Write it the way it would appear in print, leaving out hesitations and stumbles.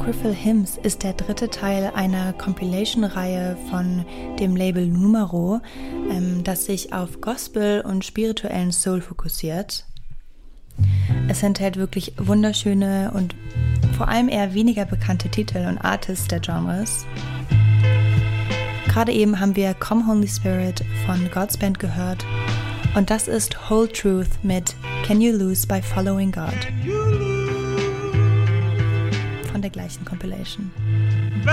Apocryphal Hymns ist der dritte Teil einer Compilation-Reihe von dem Label Numero, das sich auf Gospel und spirituellen Soul fokussiert. Es enthält wirklich wunderschöne und vor allem eher weniger bekannte Titel und Artists der Genres. Gerade eben haben wir Come Holy Spirit von God's Band gehört und das ist Whole Truth mit Can You Lose by Following God von der gleichen Compilation.